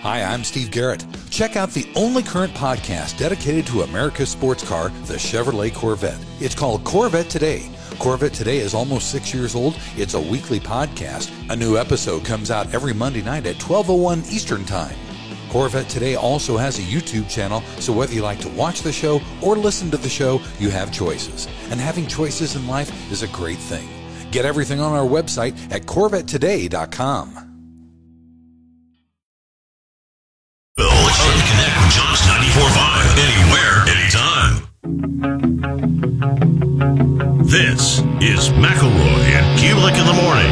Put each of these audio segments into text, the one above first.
Hi, I'm Steve Garrett. Check out the only current podcast dedicated to America's sports car, the Chevrolet Corvette. It's called Corvette Today. Corvette Today is almost 6 years old. It's a weekly podcast. A new episode comes out every Monday night at 12:01 Eastern Time. Corvette Today also has a YouTube channel, so whether you like to watch the show or listen to the show, you have choices. And having choices in life is a great thing. Get everything on our website at CorvetteToday.com. Connect with Josh 94.5 anywhere, anytime. This is McElroy and Kubelik in the morning.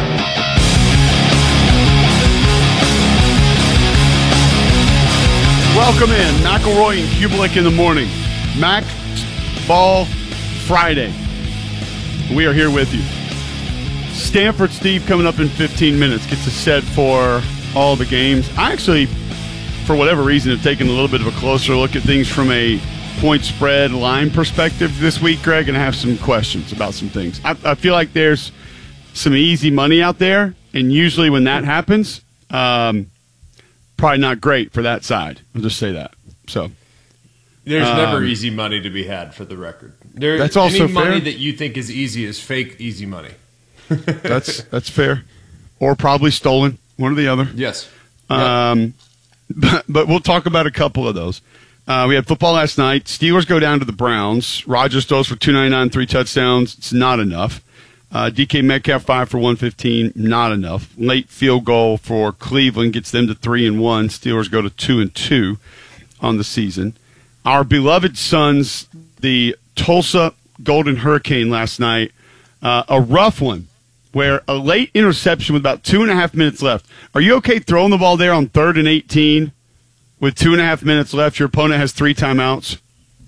Welcome in, McElroy and Kubelik in the morning. Max Ball Friday. We are here with you. Stanford Steve coming up in 15 minutes. Gets us set for all the games. I actually, for whatever reason, have taken a little bit of a closer look at things from a point spread line perspective this week, Greg, and I have some questions about some things. I feel like there's some easy money out there, and usually when that happens, probably not great for that side. I'll just say that. So there's never easy money to be had, for the record. That's also any money fair. that you think is easy is fake easy money. That's fair, or probably stolen, one or the other. Yes. But we'll talk about a couple of those. We had football last night. Steelers go down to the Browns. Rodgers throws for 299, 3 touchdowns. It's not enough. DK Metcalf 5 for 115, not enough. Late field goal for Cleveland gets them to 3-1. Steelers go to 2-2 on the season. Our beloved Suns, the Tulsa Golden Hurricane last night, a rough one, where a late interception with about 2.5 minutes left. Are you okay throwing the ball there on 3rd and 18 with 2.5 minutes left? Your opponent has 3 timeouts.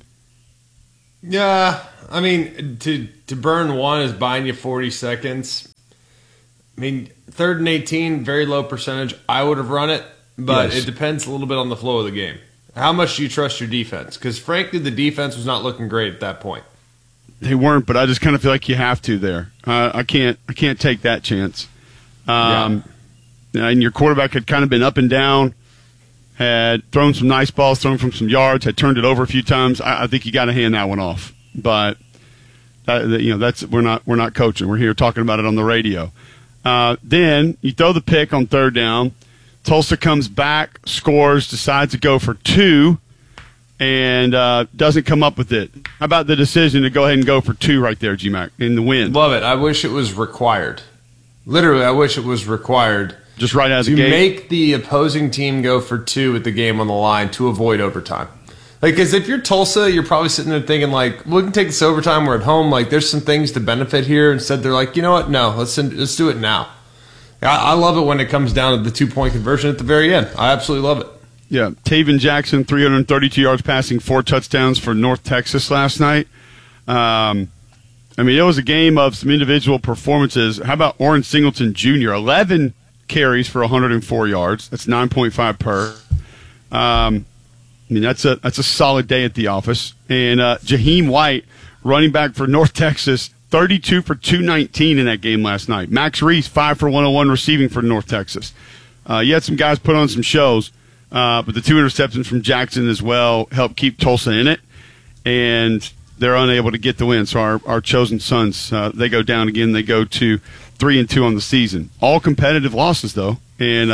Yeah, I mean, to burn one is buying you 40 seconds. I mean, 3rd and 18, very low percentage. I would have run it, but Yes. It depends a little bit on the flow of the game. How much do you trust your defense? Because, frankly, the defense was not looking great at that point. They weren't, but I just kind of feel like you have to there. I can't take that chance. And your quarterback had kind of been up and down, had thrown some nice balls, thrown from some yards, had turned it over a few times. I think you got to hand that one off. But that's we're not coaching. We're here talking about it on the radio. Then you throw the pick on 3rd down. Tulsa comes back, scores, decides to go for 2. And doesn't come up with it. How about the decision to go ahead and go for 2 right there, G-Mac, in the win? Love it. I wish it was required. Literally, I wish it was required. Just right out of the to gate. make the opposing team go for 2 with the game on the line to avoid overtime. Like, because if you're Tulsa, you're probably sitting there thinking, like, we can take this overtime. We're at home. Like, there's some things to benefit here. Instead, they're like, you know what? No, let's do it now. I love it when it comes down to the 2-point conversion at the very end. I absolutely love it. Yeah, Taven Jackson, 332 yards passing, 4 touchdowns for North Texas last night. I mean, it was a game of some individual performances. How about Oren Singleton Jr.? 11 carries for 104 yards. That's 9.5 per. I mean, that's a solid day at the office. And Jaheim White, running back for North Texas, 32 for 219 in that game last night. Max Reese, 5 for 101 receiving for North Texas. You had some guys put on some shows. But the 2 interceptions from Jackson as well helped keep Tulsa in it, and they're unable to get the win. So our chosen Suns, they go down again. They go to 3-2 on the season. All competitive losses, though, and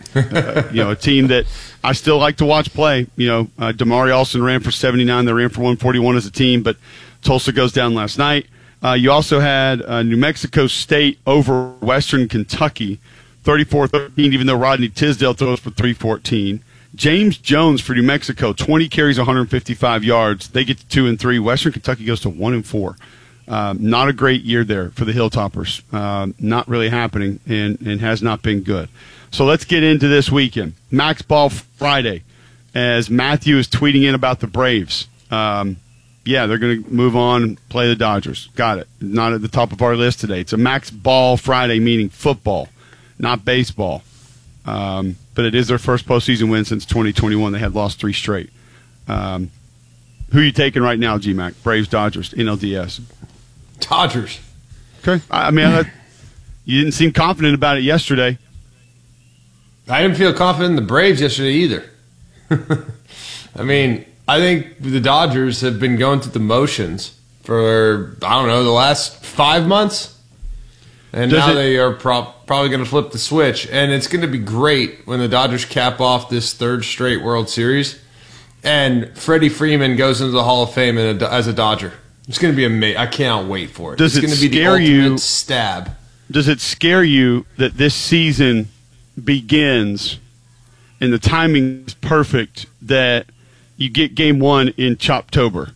a team that I still like to watch play. Damari Alston ran for 79. They ran for 141 as a team, but Tulsa goes down last night. You also had New Mexico State over Western Kentucky, 34-13, even though Rodney Tisdale throws for 314. James Jones for New Mexico, 20 carries, 155 yards. They get to 2-3. Western Kentucky goes to 1-4. Not a great year there for the Hilltoppers. Not really happening and has not been good. So let's get into this weekend. Max Ball Friday, as Matthew is tweeting in about the Braves. They're going to move on and play the Dodgers. Got it. Not at the top of our list today. It's a Max Ball Friday, meaning football, not baseball. But it is their first postseason win since 2021. They had lost 3 straight. Who are you taking right now, G-Mac? Braves, Dodgers, NLDS. Dodgers. Okay. I mean, you didn't seem confident about it yesterday. I didn't feel confident in the Braves yesterday either. I mean, I think the Dodgers have been going through the motions for, I don't know, the last 5 months. And now they are probably going to flip the switch. And it's going to be great when the Dodgers cap off this third straight World Series. And Freddie Freeman goes into the Hall of Fame as a Dodger. It's going to be amazing. I cannot wait for it. It's going to be the ultimate stab. Does it scare you that this season begins and the timing is perfect that you get game 1 in Choptober?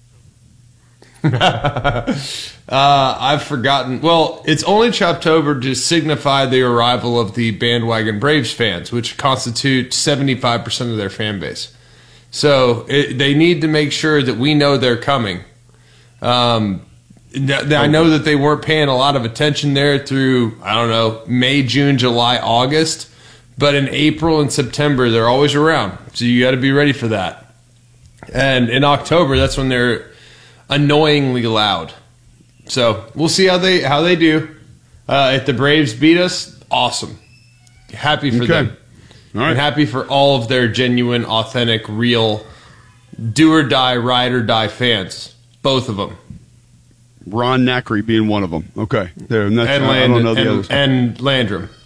I've forgotten. Well, it's only Choptober to signify the arrival of the bandwagon Braves fans, which constitute 75% of their fan base. So they need to make sure that we know they're coming. I know that they weren't paying a lot of attention there through, I don't know, May, June, July, August. But in April and September, they're always around. So you got to be ready for that. And in October, that's when they're annoyingly loud. So we'll see how they do. If the Braves beat us, awesome. Happy for them. All right. And happy for all of their genuine, authentic, real, do-or-die, ride-or-die fans. Both of them. Ron Nackery being one of them. Okay. There, and Landrum.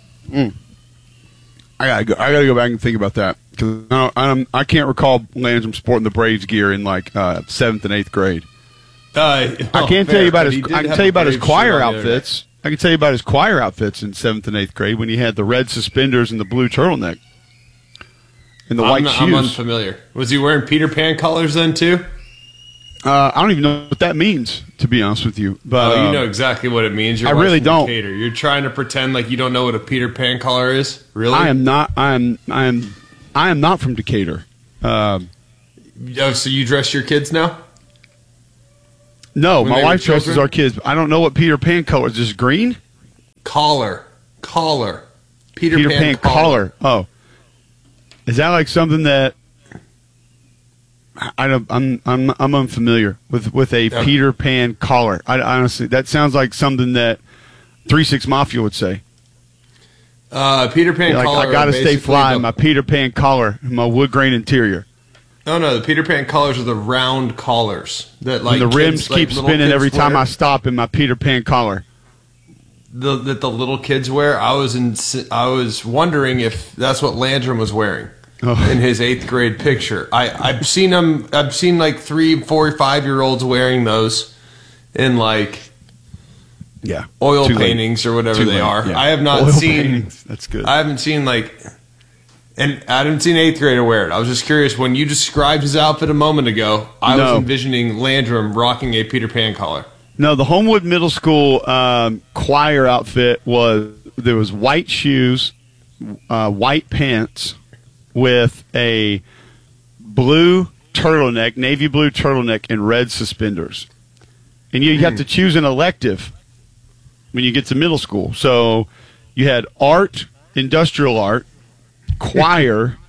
I gotta go back and think about that because I can't recall Landrum sporting the Braves gear in like 7th and 8th grade. I can tell you about his choir outfits. I can tell you about his choir outfits in 7th and 8th grade when he had the red suspenders and the blue turtleneck and the white shoes. I'm unfamiliar. Was he wearing Peter Pan colors then too? I don't even know what that means, to be honest with you. But you know exactly what it means. I really don't. Decatur. You're trying to pretend like you don't know what a Peter Pan color is. Really? I am not. I am not from Decatur. So you dress your kids now? No, my wife dresses our kids. I don't know what Peter Pan color is. Is it green? Collar. Peter Pan collar. Oh, is that like something that? I'm unfamiliar with a Peter Pan collar. I honestly, that sounds like something that 3-6 Mafia would say. Peter Pan collar. I gotta stay fly in my Peter Pan collar, my wood grain interior. No, the Peter Pan collars are the round collars that like and the rims keep spinning every time I stop in my Peter Pan collar. That the little kids wear. I was wondering if that's what Landrum was wearing. In his 8th grade picture. I've seen him. I've seen like 3, 4, 5-year-olds wearing those in like oil paintings or whatever they are. Yeah. I have not seen paintings. That's good. I haven't seen and I haven't seen 8th grader wear it. I was just curious when you described his outfit a moment ago. I was envisioning Landrum rocking a Peter Pan collar. No, the Homewood Middle School choir outfit there was white shoes, white pants, with a blue turtleneck, navy blue turtleneck, and red suspenders. And you have to choose an elective when you get to middle school. So you had art, industrial art, choir,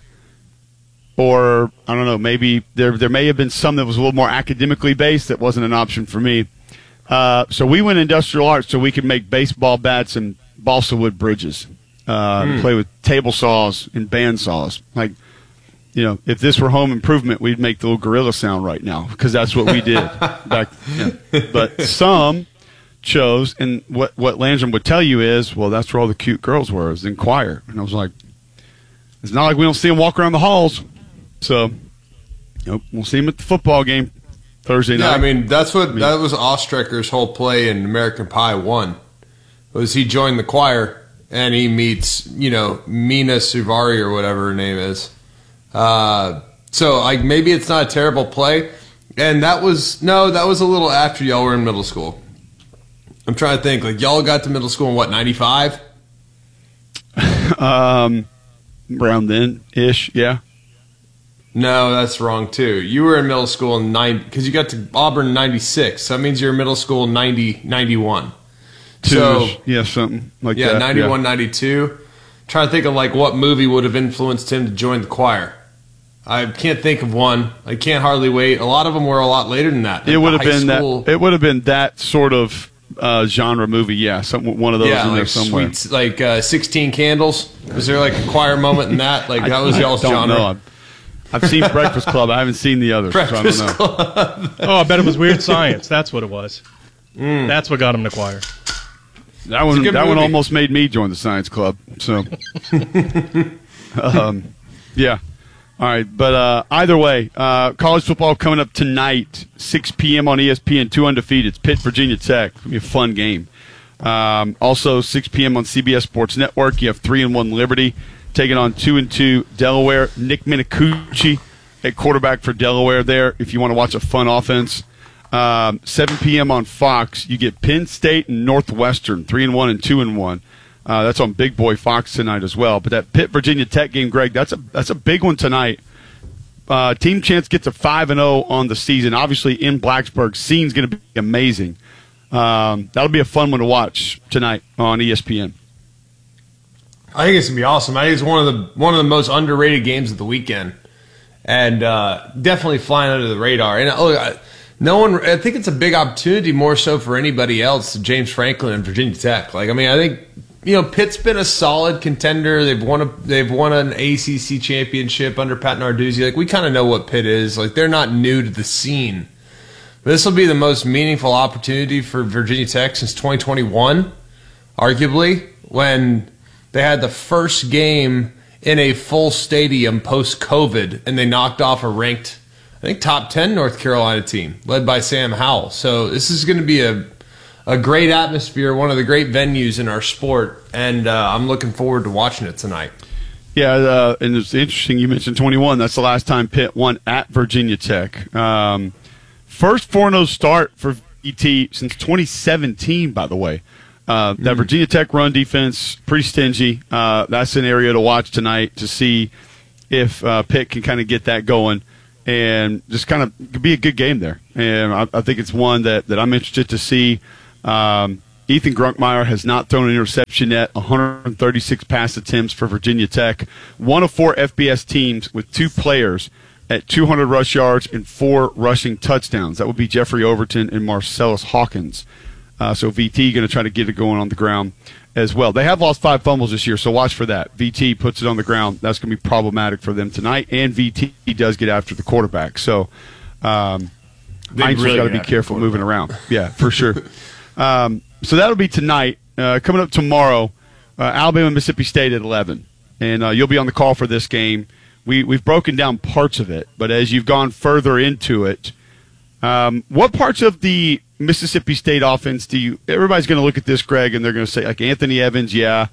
or I don't know, maybe there may have been some that was a little more academically based that wasn't an option for me. So we went industrial art so we could make baseball bats and balsa wood bridges. Play with table saws and band saws. Like, if this were Home Improvement, we'd make the little gorilla sound right now because that's what we did back then. But some chose, and what Landrum would tell you is, well, that's where all the cute girls were, is in choir. And I was like, it's not like we don't see them walk around the halls. So, we'll see them at the football game Thursday night. Yeah, I mean, that was Ostrecker's whole play in American Pie 1, was he joined the choir. And he meets, Mina Suvari or whatever her name is. So maybe it's not a terrible play. And that was a little after y'all were in middle school. I'm trying to think. Like y'all got to middle school in what, 95? Around then ish, yeah. No, that's wrong too. You were in middle school in because you got to Auburn in 96. So that means you're in middle school in 91. Something like that. 91, 92. Trying to think of like what movie would have influenced him to join the choir. I can't think of one. I can't hardly wait. A lot of them were a lot later than that. It would have been that. It would have been that sort of genre movie. Yeah, one of those in there somewhere. Sweet, like 16 Candles. Was there like a choir moment in that? Like that was y'all's genre. Know. I've seen Breakfast Club. I haven't seen the others. Breakfast so I don't know. Club. Oh, I bet it was Weird Science. That's what it was. That's what got him to choir. That one almost made me join the science club. So, yeah. All right, but either way, college football coming up tonight, 6 p.m. on ESPN, 2 undefeated. It's Pitt, Virginia Tech. It'll be a fun game. Also, 6 p.m. on CBS Sports Network, you have 3-1 Liberty taking on 2-2 Delaware. Nick Minicucci at quarterback for Delaware there, if you want to watch a fun offense. 7 p.m. on Fox, you get Penn State and Northwestern, 3-1 and 2-1. That's on Big Boy Fox tonight as well. But that Pitt Virginia Tech game, Greg, that's a big one tonight. Team Chance gets a 5-0 on the season. Obviously in Blacksburg, scene's going to be amazing. That'll be a fun one to watch tonight on ESPN. I think it's gonna be awesome. I think it's one of the most underrated games of the weekend, and definitely flying under the radar. And I think it's a big opportunity more so for anybody else. James Franklin and Virginia Tech. I think Pitt's been a solid contender. They've won an ACC championship under Pat Narduzzi. We kind of know what Pitt is. They're not new to the scene. This will be the most meaningful opportunity for Virginia Tech since 2021, arguably, when they had the first game in a full stadium post-COVID, and they knocked off a ranked, I think, top 10 North Carolina team led by Sam Howell. So this is going to be a great atmosphere, one of the great venues in our sport, and I'm looking forward to watching it tonight. Yeah, and it's interesting you mentioned 21. That's the last time Pitt won at Virginia Tech. First 4-0 start for VT since 2017, by the way. That Virginia Tech run defense, pretty stingy. That's an area to watch tonight to see if Pitt can kind of get that going and just kind of be a good game there. And I think it's one that I'm interested to see. Ethan Grunkmeyer has not thrown an interception yet, 136 pass attempts for Virginia Tech. One of 4 FBS teams with 2 players at 200 rush yards and 4 rushing touchdowns. That would be Jeffrey Overton and Marcellus Hawkins. So VT going to try to get it going on the ground as well. They have lost 5 fumbles this year, so watch for that. VT puts it on the ground. That's going to be problematic for them tonight, and VT does get after the quarterback. So Heinz really got to be careful moving around. Yeah, for sure. So that'll be tonight. Coming up tomorrow, Alabama, Mississippi State at 11. And you'll be on the call for this game. We've broken down parts of it, but as you've gone further into it, what parts of the Mississippi State offense everybody's going to look at this, Greg, and they're going to say, Anthony Evans, yeah.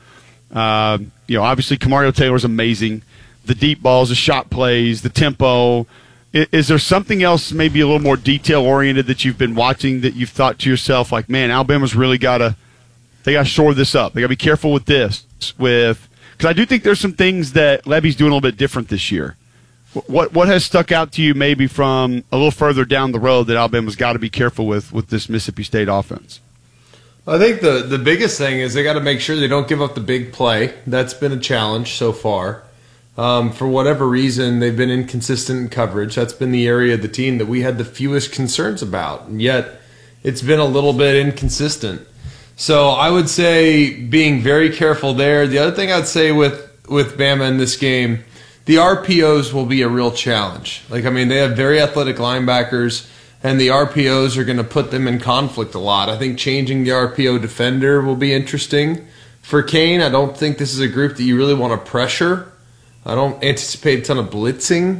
Obviously Kamario Taylor's amazing. The deep balls, the shot plays, the tempo. Is there something else maybe a little more detail-oriented that you've been watching that you've thought to yourself, man, Alabama's really got to shore this up. They got to be careful with this. Because I do think there's some things that Levy's doing a little bit different this year. What has stuck out to you maybe from a little further down the road that Alabama's got to be careful with this Mississippi State offense? I think the biggest thing is they got to make sure they don't give up the big play. That's been a challenge so far. For whatever reason, they've been inconsistent in coverage. That's been the area of the team that we had the fewest concerns about, and yet it's been a little bit inconsistent. So I would say being very careful there. The other thing I'd say with Bama in this game, the RPOs will be a real challenge. They have very athletic linebackers, and the RPOs are going to put them in conflict a lot. I think changing the RPO defender will be interesting. For Kane, I don't think this is a group that you really want to pressure. I don't anticipate a ton of blitzing.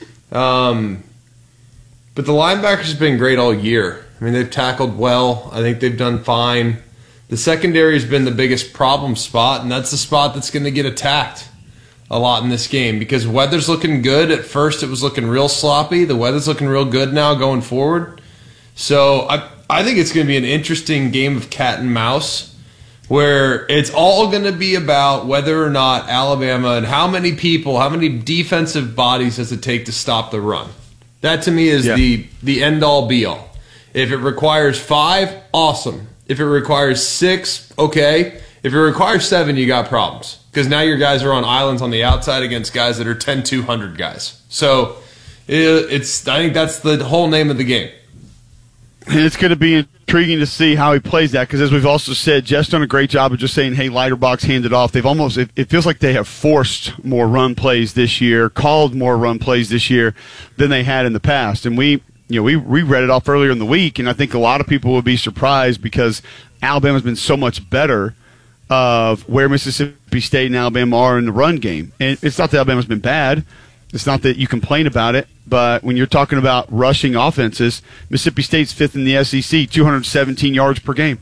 But the linebackers have been great all year. They've tackled well. I think they've done fine. The secondary has been the biggest problem spot, and that's the spot that's going to get attacked a lot in this game because weather's looking good. At first, it was looking real sloppy. The weather's looking real good now going forward. So I think it's going to be an interesting game of cat and mouse where it's all going to be about whether or not Alabama and how many defensive bodies does it take to stop the run. That to me is the end-all, be-all. If it requires 5, awesome. If it requires 6, okay. If it requires 7, you got problems. Because now your guys are on islands on the outside against guys that are 10-200 guys. So I think that's the whole name of the game. And it's going to be intriguing to see how he plays that, because as we've also said, Jeff's done a great job of just saying, hey, lighter box, hand it off. They've almost, it feels like they have forced more run plays this year, called more run plays this year than they had in the past. And we read it off earlier in the week, and I think a lot of people would be surprised because Alabama's been so much better of where Mississippi State and Alabama are in the run game. And it's not that Alabama's been bad. It's not that you complain about it, but when you're talking about rushing offenses, Mississippi State's fifth in the SEC, 217 yards per game,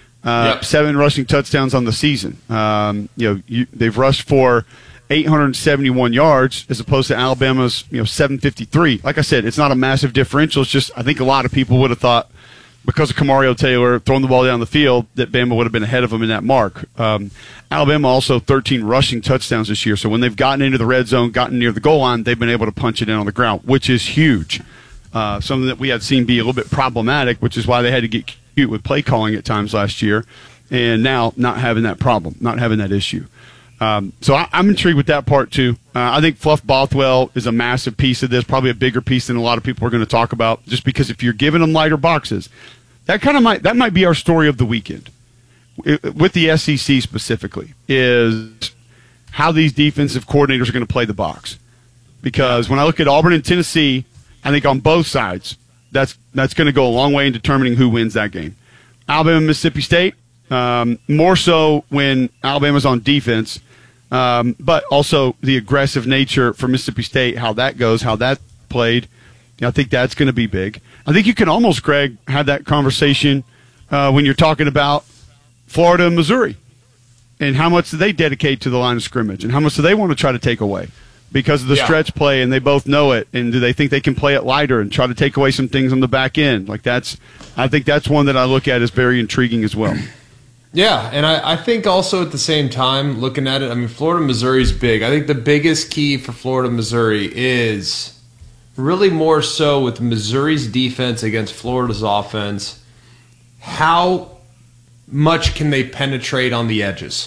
7 rushing touchdowns on the season. They've rushed for 871 yards as opposed to Alabama's 753. Like I said, it's not a massive differential. It's just I think a lot of people would have thought, because of Kamario Taylor throwing the ball down the field, that Bama would have been ahead of them in that mark. Alabama also 13 rushing touchdowns this year. So when they've gotten into the red zone, gotten near the goal line, they've been able to punch it in on the ground, which is huge. Something that we had seen be a little bit problematic, which is why they had to get cute with play calling at times last year. And now not having that problem, not having that issue. So I'm intrigued with that part too. I think Fluff Bothwell is a massive piece of this, probably a bigger piece than a lot of people are going to talk about, just because if you're giving them lighter boxes, that might be our story of the weekend with the SEC specifically, is how these defensive coordinators are going to play the box. Because when I look at Auburn and Tennessee, I think on both sides, that's going to go a long way in determining who wins that game. Alabama and Mississippi State, more so when Alabama's on defense. But also the aggressive nature for Mississippi State, how that goes, how that played. I think that's going to be big. I think you can almost, Greg, have that conversation when you're talking about Florida and Missouri and how much do they dedicate to the line of scrimmage and how much do they want to try to take away because of the stretch play, and they both know it. And do they think they can play it lighter and try to take away some things on the back end? I think that's one that I look at as very intriguing as well. Yeah, and I think also at the same time, looking at it, I mean, Florida-Missouri's big. I think the biggest key for Florida-Missouri is really more so with Missouri's defense against Florida's offense. How much can they penetrate on the edges?